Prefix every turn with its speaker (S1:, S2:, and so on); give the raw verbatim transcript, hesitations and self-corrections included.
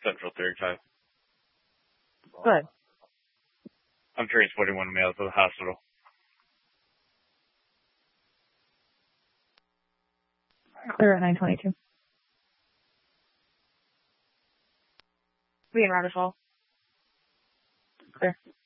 S1: Central thirty-five.
S2: Good.
S1: I'm transporting one male to the hospital.
S2: Clear at nine twenty-two.
S3: We in Robertsville.
S2: Clear.